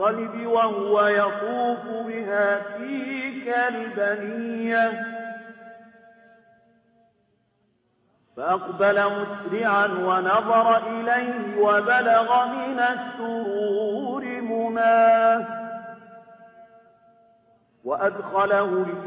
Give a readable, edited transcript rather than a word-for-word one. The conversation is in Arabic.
القلب وهو يطوف بها تلك البنية فأقبل مسرعا ونظر إليه وبلغ من السرور مناه وأدخله